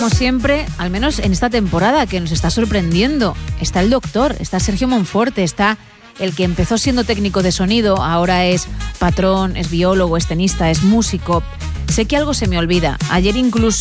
como siempre, al menos en esta temporada, que nos está sorprendiendo. Está el doctor, está Sergio Monforte, está el que empezó siendo técnico de sonido, ahora es patrón, es biólogo, es tenista, es músico. Sé que algo se me olvida. Ayer incluso